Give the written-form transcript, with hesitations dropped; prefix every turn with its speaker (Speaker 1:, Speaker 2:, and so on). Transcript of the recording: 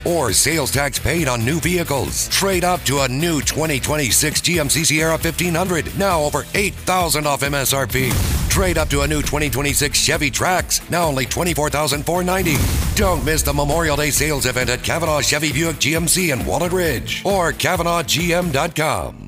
Speaker 1: or sales tax paid on new vehicles. Trade up to a new 2026 GMC Sierra 1500, now over $8,000 off MSRP. Trade up to a new 2026 Chevy Trax, now only $24,490. Don't miss the Memorial Day sales event at Kavanaugh Chevy Buick GMC in Walnut Ridge or KavanaughGM.com.